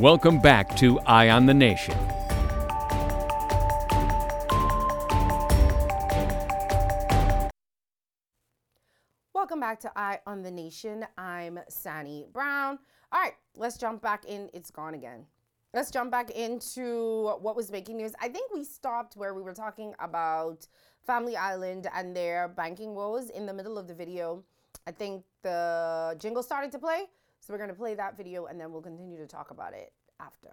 Welcome back to Eye on the Nation. Welcome back to Eye on the Nation. I'm Sani Brown. All right, let's jump back in. It's gone again. Let's jump back into what was making news. I think we stopped where we were talking about Family Island and their banking woes in the middle of the video. I think the jingle started to play, so we're going to play that video and then we'll continue to talk about it after.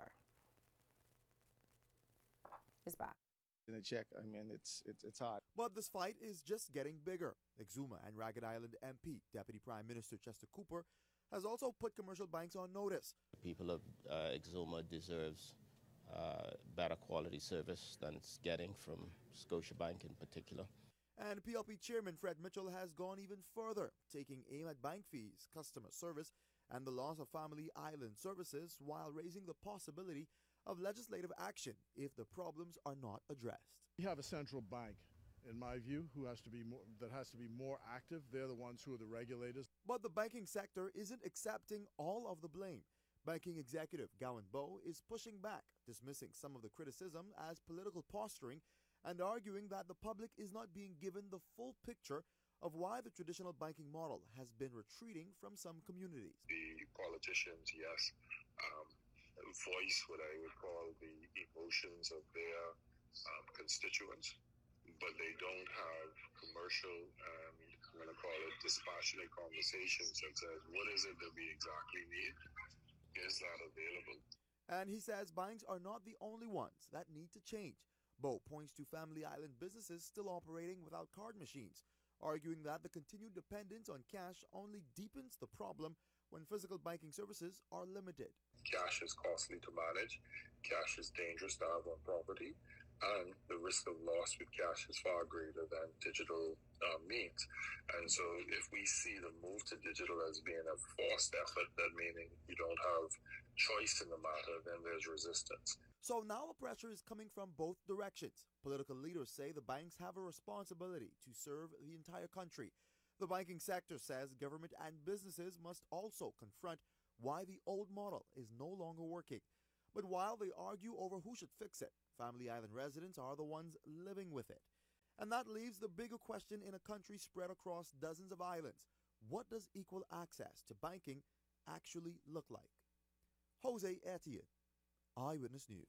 It's back. In a check, I mean, it's hard. But this fight is just getting bigger. Exuma and Ragged Island MP, Deputy Prime Minister Chester Cooper, has also put commercial banks on notice. People of Exuma deserves better quality service than it's getting from Scotiabank in particular. And PLP Chairman Fred Mitchell has gone even further, taking aim at bank fees, customer service, and the loss of Family Island services while raising the possibility of legislative action if the problems are not addressed. We have a central bank, in my view, that has to be more active. They're the ones who are the regulators. But the banking sector isn't accepting all of the blame. Banking executive Gowan Bowe is pushing back, dismissing some of the criticism as political posturing and arguing that the public is not being given the full picture of why the traditional banking model has been retreating from some communities. The politicians, yes, voice what I would call the emotions of their constituents, but they don't have commercial, I'm going to call it dispassionate conversations that says, what is it that we exactly need? Is that available? And he says banks are not the only ones that need to change. Bowe points to Family Island businesses still operating without card machines, arguing that the continued dependence on cash only deepens the problem when physical banking services are limited. Cash is costly to manage, cash is dangerous to have on property, and the risk of loss with cash is far greater than digital means. And so if we see the move to digital as being a forced effort, that meaning you don't have choice in the matter, then there's resistance. So now the pressure is coming from both directions. Political leaders say the banks have a responsibility to serve the entire country. The banking sector says government and businesses must also confront why the old model is no longer working. But while they argue over who should fix it, Family Island residents are the ones living with it. And that leaves the bigger question in a country spread across dozens of islands. What does equal access to banking actually look like? Jose Etienne, Eyewitness News.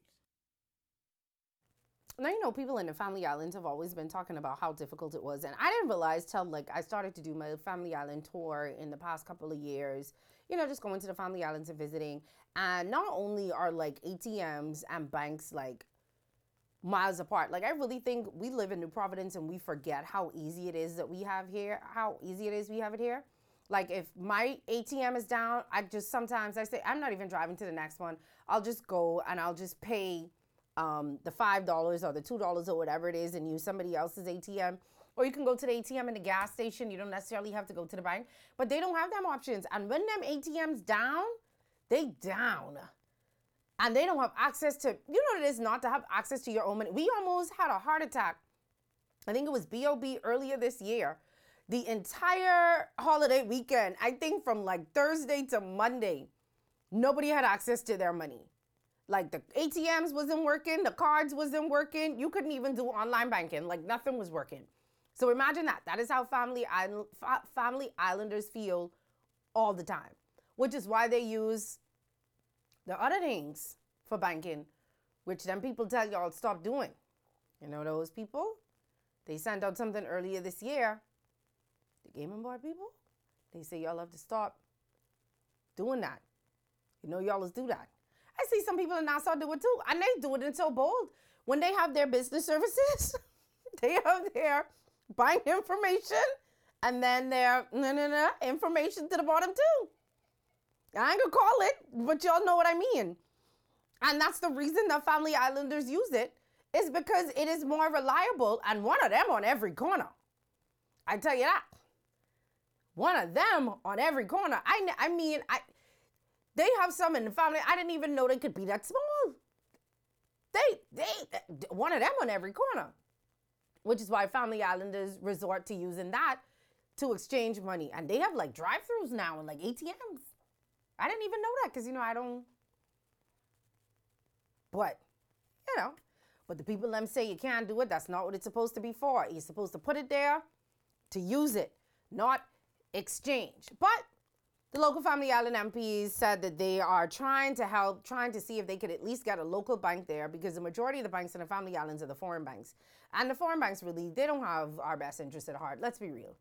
Now, you know, people in the Family Islands have always been talking about how difficult it was. And I didn't realize till I started to do my Family Island tour in the past couple of years, you know, just going to the Family Islands and visiting. And not only are ATMs and banks miles apart. I really think we live in New Providence and we forget how easy it is that we have here, we have it here. If my ATM is down, sometimes I say, I'm not even driving to the next one. I'll just go and I'll just pay the $5 or the $2 or whatever it is and use somebody else's ATM. Or you can go to the ATM in the gas station. You don't necessarily have to go to the bank, but they don't have them options. And when them ATMs down, they down. And they don't have access to, you know what it is not to have access to your own money. We almost had a heart attack. I think it was BOB earlier this year. The entire holiday weekend, I think from Thursday to Monday, nobody had access to their money. The ATMs wasn't working, the cards wasn't working. You couldn't even do online banking. Nothing was working. So imagine that. That is how Family Islanders feel all the time, which is why they use the other things for banking, which then people tell y'all stop doing. You know those people? They sent out something earlier this year. The Game and Board people, they say y'all have to stop doing that. You know y'all do that. I see some people in Nassau do it too, and they do it in so bold. When they have their business services, they have their bank information and then their information to the bottom too. I ain't gonna call it, but y'all know what I mean. And that's the reason that Family Islanders use it, is because it is more reliable, and one of them on every corner. I tell you that. One of them on every corner. They have some in the family. I didn't even know they could be that small. One of them on every corner, which is why Family Islanders resort to using that to exchange money. And they have drive-thrus now and ATMs. I didn't even know that because, I But, but the people them say you can't do it. That's not what it's supposed to be for. You're supposed to put it there to use it, not exchange. But the local Family Island MPs said that they are trying to help, trying to see if they could at least get a local bank there, because the majority of the banks in the Family Islands are the foreign banks. And the foreign banks really, they don't have our best interest at heart. Let's be real.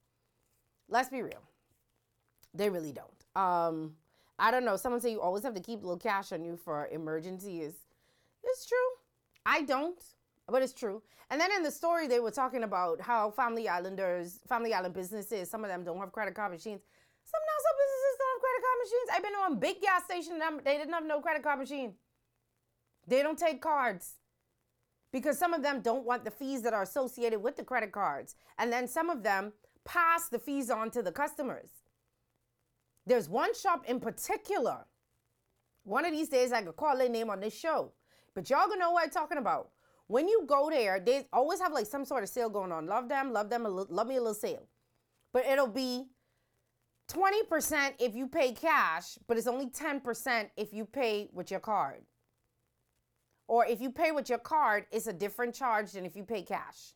They really don't. I don't know. Someone say you always have to keep a little cash on you for emergencies. It's true. I don't, but it's true. And then in the story, they were talking about how Family Island businesses, some of them don't have credit card machines. Some Nassau businesses don't have credit card machines. I've been on big gas station, they didn't have no credit card machine. They don't take cards because some of them don't want the fees that are associated with the credit cards. And then some of them pass the fees on to the customers. There's one shop in particular. One of these days I could call their name on this show. But y'all gonna know what I'm talking about. When you go there, they always have like some sort of sale going on. Love them, love me a little sale. But it'll be 20% if you pay cash, but it's only 10% if you pay with your card. Or if you pay with your card, it's a different charge than if you pay cash.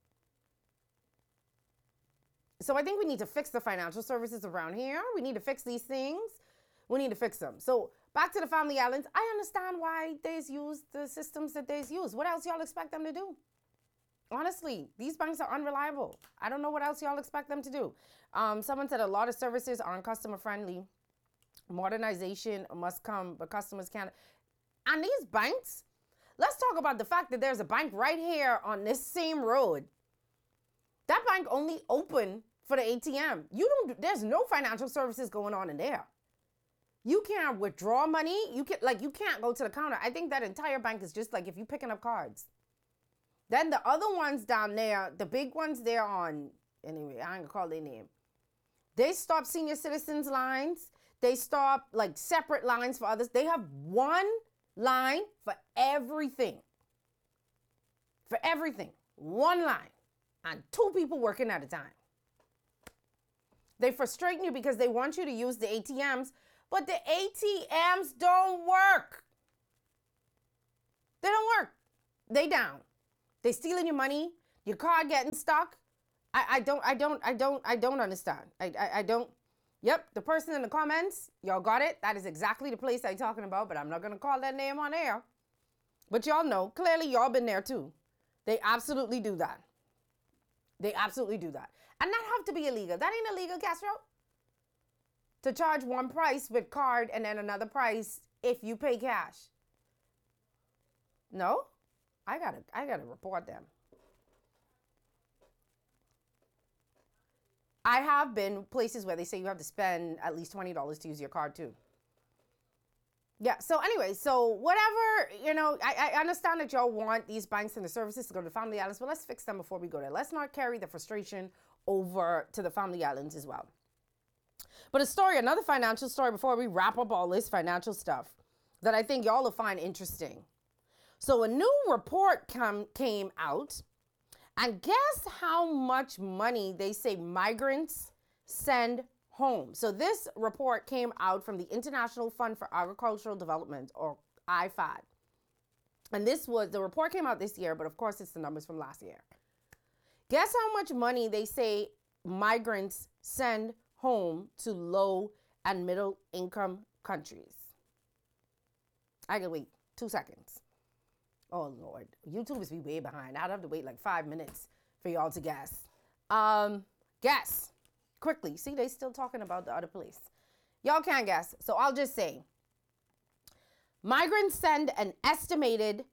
So I think we need to fix the financial services around here. We need to fix these things. We need to fix them. So back to the Family Islands. I understand why they's use the systems that they's use. What else y'all expect them to do? Honestly, these banks are unreliable. I don't know what else y'all expect them to do. Someone said a lot of services aren't customer friendly. Modernization must come, but customers can't. And these banks, let's talk about the fact that there's a bank right here on this same road. That bank only open for the ATM. There's no financial services going on in there. You can't withdraw money. You can't go to the counter. I think that entire bank is just like if you're picking up cards. Then the other ones down there, the big ones there on, anyway, I ain't gonna call their name. They stop senior citizens lines. They stop like separate lines for others. They have one line for everything. For everything. One line. And 2 people working at a time. They frustrate you because they want you to use the ATMs, but the ATMs don't work. They don't work. They down. They stealing your money. Your card getting stuck. I don't understand. I don't. Yep, the person in the comments, y'all got it. That is exactly the place I'm talking about, but I'm not going to call that name on air. But y'all know, clearly y'all been there too. They absolutely do that. They absolutely do that. And that have to be illegal. That ain't illegal, Castro. To charge one price with card and then another price if you pay cash. No? I gotta report them. I have been places where they say you have to spend at least $20 to use your card too. Yeah, so anyway, so whatever, I understand that y'all want these banks and the services to go to the Family Islands, but let's fix them before we go there. Let's not carry the frustration over to the Family Islands as well. But another financial story before we wrap up all this financial stuff that I think y'all will find interesting. So a new report came out, and guess how much money they say migrants send home. So this report came out from the International Fund for Agricultural Development, or IFAD. And the report came out this year, but of course it's the numbers from last year. Guess how much money they say migrants send home to low and middle income countries. I can wait 2 seconds. Oh Lord, YouTube is be way behind. I'd have to wait like 5 minutes for y'all to guess. Guess. Quickly. See, they still talking about the other place. Y'all can't guess. So I'll just say, migrants send an estimated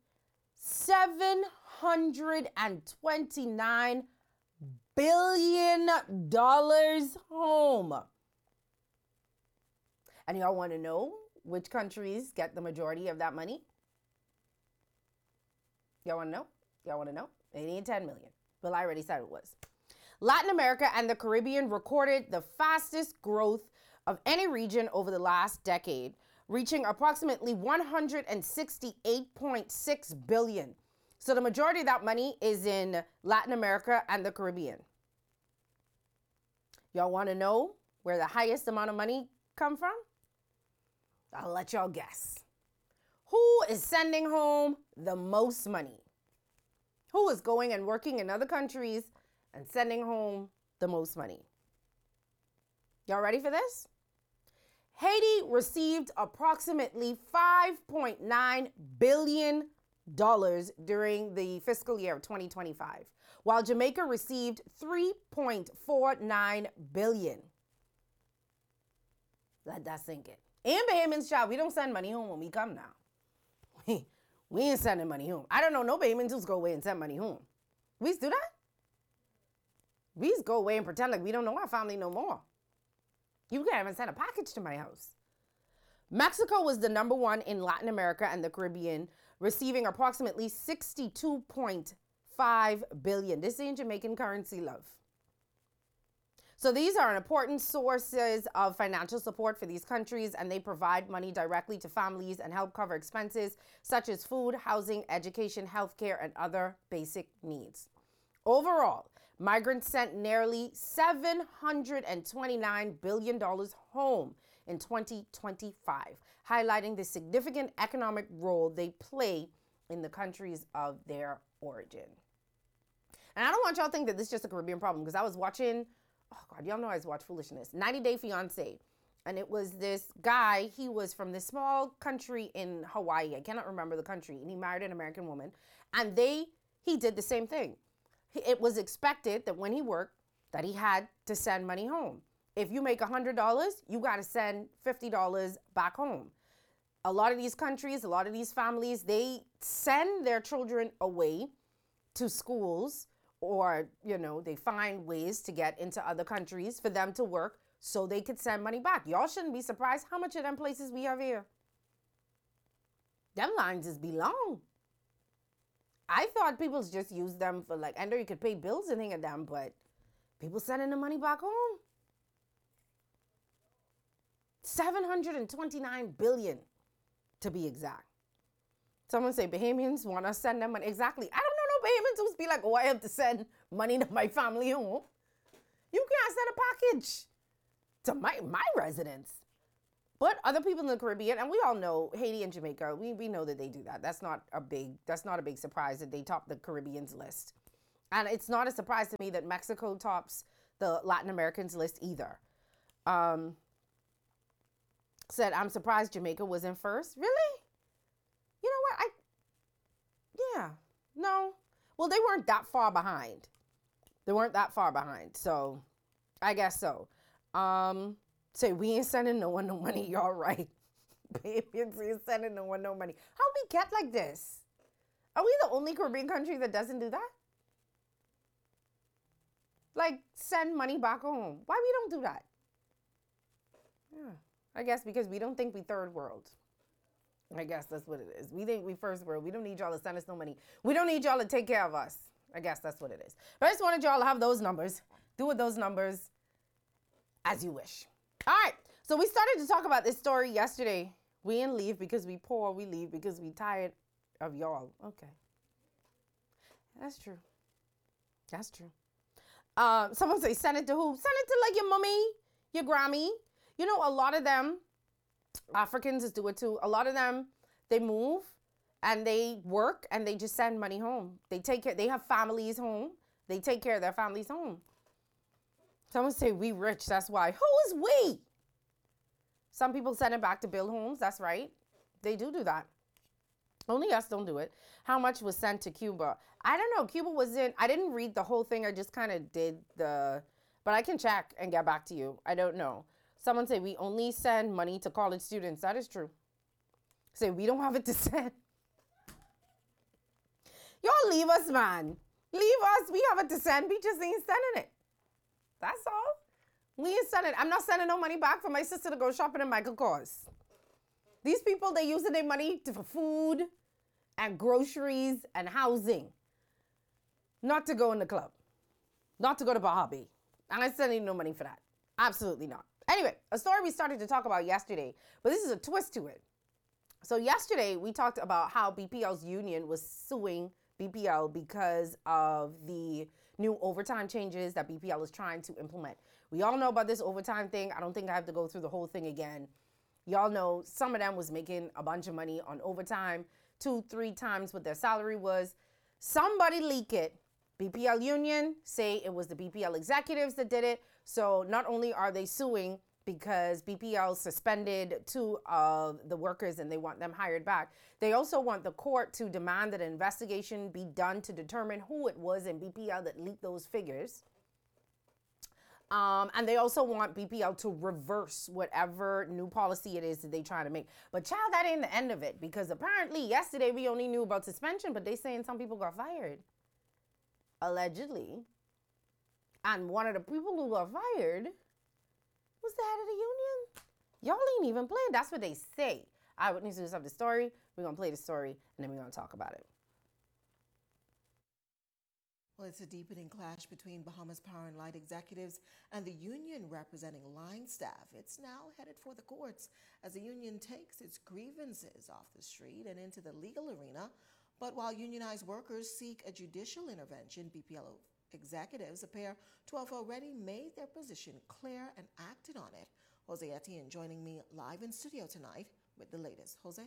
$729 billion home. And y'all want to know which countries get the majority of that money? Y'all want to know? Y'all want to know? It ain't 10 million. Well, I already said it was. Latin America and the Caribbean recorded the fastest growth of any region over the last decade, reaching approximately $168.6 billion. So the majority of that money is in Latin America and the Caribbean. Y'all want to know where the highest amount of money come from? I'll let y'all guess. Who is sending home the most money? Who is going and working in other countries and sending home the most money? Y'all ready for this? Haiti received approximately $5.9 billion during the fiscal year of 2025, while Jamaica received $3.49 billion. Let that sink in. In Bahamians, child, we don't send money home when we come now. We ain't sending money home. I don't know no Bahamians who's go away and send money home. We used to do that? We used to go away and pretend like we don't know our family no more. You can't even send a package to my house. Mexico was the number one in Latin America and the Caribbean, receiving approximately $62.5 billion. This is in Jamaican currency, love. So these are important sources of financial support for these countries, and they provide money directly to families and help cover expenses such as food, housing, education, healthcare, and other basic needs. Overall, migrants sent nearly $729 billion home in 2025, highlighting the significant economic role they play in the countries of their origin. And I don't want y'all to think that this is just a Caribbean problem, because I was watching, oh God, y'all know I watch foolishness, 90 Day Fiancé. And it was this guy, he was from this small country in Hawaii. I cannot remember the country. And he married an American woman. And he did the same thing. It was expected that when he worked, that he had to send money home. If you make $100, you got to send $50 back home. A lot of these countries, a lot of these families, they send their children away to schools, or, they find ways to get into other countries for them to work so they could send money back. Y'all shouldn't be surprised how much of them places we have here. Them lines just be long. I thought people just use them for I know you could pay bills and things of them, but people sending the money back home. $729 billion to be exact. Someone say Bahamians want to send them money. Exactly. I don't know no Bahamians who's be like, oh, I have to send money to my family home. You can't send a package to my residence. But other people in the Caribbean, and we all know Haiti and Jamaica, we know that they do that. That's not a big surprise that they top the Caribbean's list. And it's not a surprise to me that Mexico tops the Latin Americans list either. Said, I'm surprised Jamaica was in first. Really? You know what? No. Well, they weren't that far behind. So I guess so. Say we ain't sending no one no money. Y'all right. Baby, we ain't sending no one no money. How we get like this? Are we the only Caribbean country that doesn't do that? Send money back home. Why we don't do that? Yeah. I guess because we don't think we third world. I guess that's what it is. We think we first world. We don't need y'all to send us no money. We don't need y'all to take care of us. I guess that's what it is. But I just wanted y'all to have those numbers. Do with those numbers as you wish. All right. So we started to talk about this story yesterday. We didn't leave because we poor. We leave because we tired of y'all. Okay. That's true. Someone say send it to who? Send it to your mommy, your Grammy. A lot of them, Africans just do it too. A lot of them, they move and they work and they just send money home. They have families home. They take care of their families home. Someone say we rich, that's why. Who is we? Some people send it back to build homes, that's right. They do that. Only us don't do it. How much was sent to Cuba? I don't know. Cuba I didn't read the whole thing. I just kind of did but I can check and get back to you. I don't know. Someone say we only send money to college students. That is true. Say we don't have it to send. Y'all leave us, man. Leave us. We have it to send. We just ain't sending it. That's all. We ain't sending it. I'm not sending no money back for my sister to go shopping in Michael Kors. These people, they using their money for food and groceries and housing. Not to go in the club. Not to go to Bahabi. I'm not sending no money for that. Absolutely not. Anyway, a story we started to talk about yesterday, but this is a twist to it. So yesterday, we talked about how BPL's union was suing BPL because of the new overtime changes that BPL is trying to implement. We all know about this overtime thing. I don't think I have to go through the whole thing again. Y'all know some of them was making a bunch of money on overtime, 2-3 times what their salary was. Somebody leak it. BPL union say it was the BPL executives that did it. So not only are they suing because BPL suspended 2 of the workers and they want them hired back, they also want the court to demand that an investigation be done to determine who it was in BPL that leaked those figures. And they also want BPL to reverse whatever new policy it is that they try to make. But child, that ain't the end of it, because apparently yesterday we only knew about suspension, but they saying some people got fired. Allegedly. And one of the people who got fired was the head of the union. Y'all ain't even playing. That's what they say. Eyewitness News have the story. We're going to play the story, and then we're going to talk about it. Well, it's a deepening clash between Bahamas Power and Light executives and the union representing line staff. It's now headed for the courts as the union takes its grievances off the street and into the legal arena. But while unionized workers seek a judicial intervention, BPL executives appear to have already made their position clear and acted on it. Jose Etienne joining me live in studio tonight with the latest. Jose?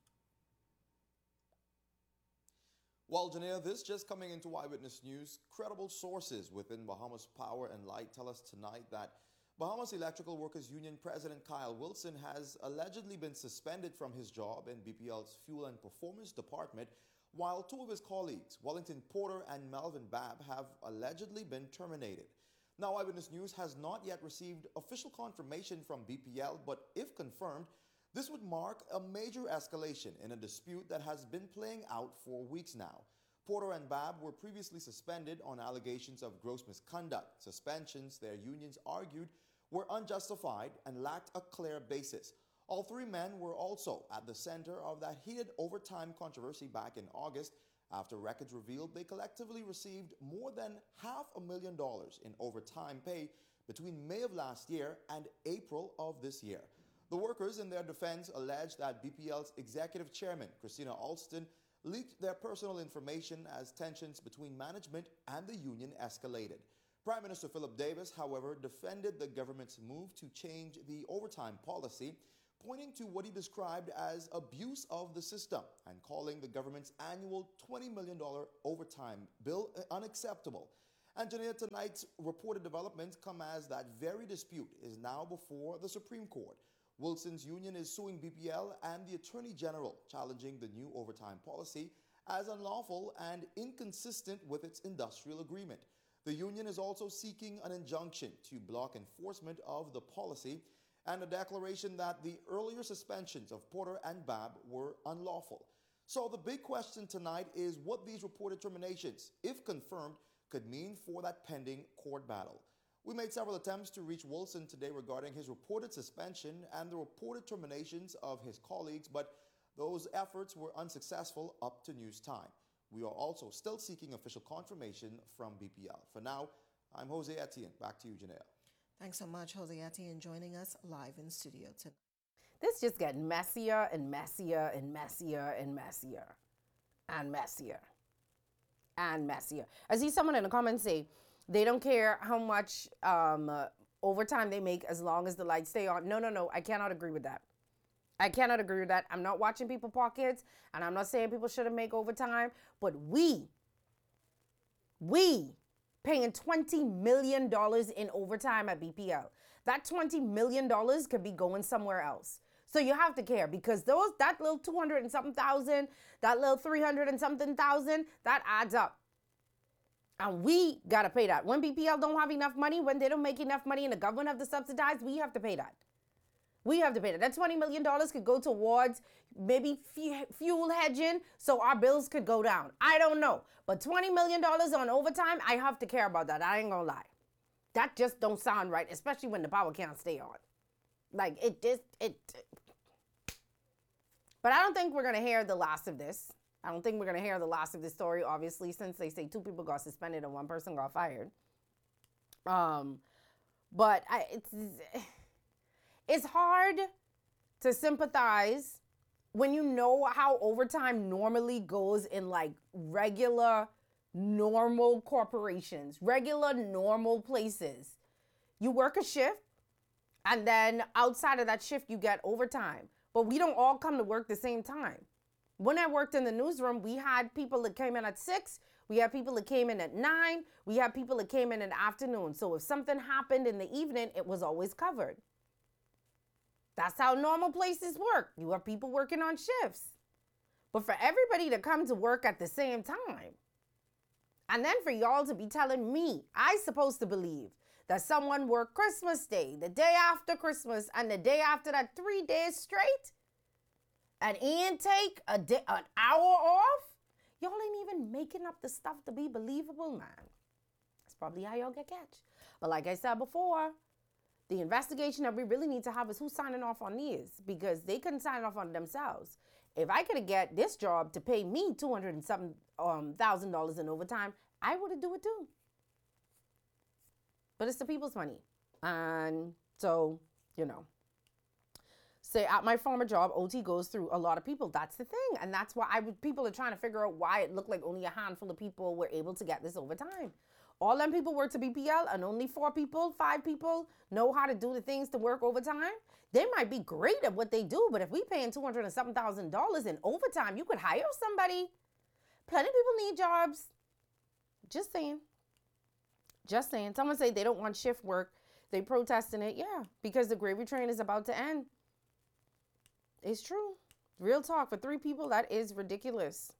Well, Janea, this just coming into Eyewitness News. Credible sources within Bahamas Power and Light tell us tonight that Bahamas Electrical Workers Union President Kyle Wilson has allegedly been suspended from his job in BPL's Fuel and Performance Department, while 2 of his colleagues, Wellington Porter and Melvin Babb, have allegedly been terminated. Now, Eyewitness News has not yet received official confirmation from BPL, but if confirmed, this would mark a major escalation in a dispute that has been playing out for weeks now. Porter and Babb were previously suspended on allegations of gross misconduct. Suspensions, their unions argued, were unjustified and lacked a clear basis. All 3 men were also at the center of that heated overtime controversy back in August, after records revealed they collectively received more than $500,000 in overtime pay between May of last year and April of this year. The workers, in their defense, alleged that BPL's executive chairman, Christina Alston, leaked their personal information as tensions between management and the union escalated. Prime Minister Philip Davis, however, defended the government's move to change the overtime policy, pointing to what he described as abuse of the system and calling the government's annual $20 million overtime bill unacceptable. And Janea, tonight's reported developments come as that very dispute is now before the Supreme Court. Wilson's union is suing BPL and the Attorney General, challenging the new overtime policy as unlawful and inconsistent with its industrial agreement. The union is also seeking an injunction to block enforcement of the policy and a declaration that the earlier suspensions of Porter and Babb were unlawful. So the big question tonight is what these reported terminations, if confirmed, could mean for that pending court battle. We made several attempts to reach Wilson today regarding his reported suspension and the reported terminations of his colleagues, but those efforts were unsuccessful up to news time. We are also still seeking official confirmation from BPL. For now, I'm Jose Etienne. Back to you, Janelle. Thanks so much, Jose Etienne, joining us live in studio tonight. This just getting messier and messier and messier and messier and messier and messier. I see someone in the comments say they don't care how much overtime they make as long as the lights stay on. No, I cannot agree with that. I cannot agree with that. I'm not watching people pockets, and I'm not saying people shouldn't make overtime, but we paying $20 million in overtime at BPL. That $20 million could be going somewhere else. So you have to care, because that little 200 and something thousand, that little 300 and something thousand, that adds up. And we got to pay that. When BPL don't have enough money, when they don't make enough money and the government have to subsidize, we have to pay that. We have to pay that. That $20 million could go towards maybe fuel hedging so our bills could go down. I don't know. But $20 million on overtime, I have to care about that. I ain't going to lie. That just don't sound right, especially when the power can't stay on. Like, But I don't think we're going to hear the last of this. I don't think we're going to hear the last of this story, obviously, since they say 2 people got suspended and 1 person got fired. But it's hard to sympathize when you know how overtime normally goes in like regular, normal corporations, regular, normal places. You work a shift, And then outside of that shift, you get overtime. But we don't all come to work the same time. When I worked in the newsroom, we had people that came in at 6. We had people that came in at 9. We had people that came in the afternoon. So if something happened in the evening, it was always covered. That's how normal places work. You have people working on shifts. But for everybody to come to work at the same time, and then for y'all to be telling me, I supposed to believe that someone worked Christmas Day, the day after Christmas, and the day after that, 3 days straight, and take an hour off? Y'all ain't even making up the stuff to be believable, man. That's probably how y'all get catch. But like I said before, the investigation that we really need to have is who's signing off on these, because they couldn't sign off on themselves. If I could get this job to pay me $207,000 in overtime, I would do it too. But it's the people's money. And so, say at my former job, OT goes through a lot of people. That's the thing. And that's why people are trying to figure out why it looked like only a handful of people were able to get this overtime. All them people work to BPL and only 4 people, 5 people know how to do the things to work overtime. They might be great at what they do, but if we paying $207,000 in overtime, you could hire somebody. Plenty of people need jobs. Just saying. Just saying. Someone say they don't want shift work. They protesting it. Yeah, because the gravy train is about to end. It's true. Real talk. For 3 people, that is ridiculous.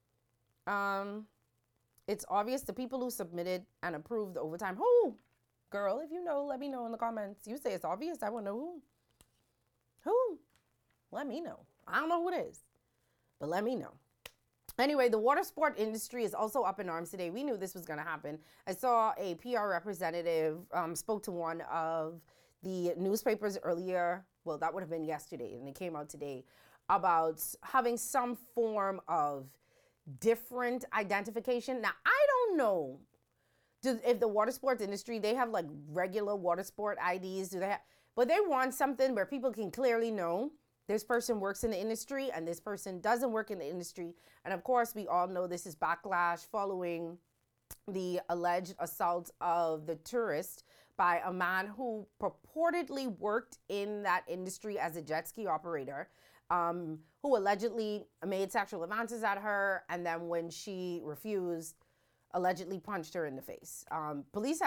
It's obvious the people who submitted and approved the overtime. Who? Girl, if you know, let me know in the comments. You say it's obvious. I want to know who. Who? Let me know. I don't know who it is, but let me know. Anyway, the water sport industry is also up in arms today. We knew this was going to happen. I saw a PR representative spoke to one of the newspapers earlier. Well, that would have been yesterday, and it came out today about having some form of different identification. Now, I don't know if the water sports industry, they have like regular water sport IDs. Do they have? But they want something where people can clearly know this person works in the industry and this person doesn't work in the industry. And of course, we all know this is backlash following the alleged assault of the tourist by a man who purportedly worked in that industry as a jet ski operator, who allegedly made sexual advances at her. And then when she refused, allegedly punched her in the face. Police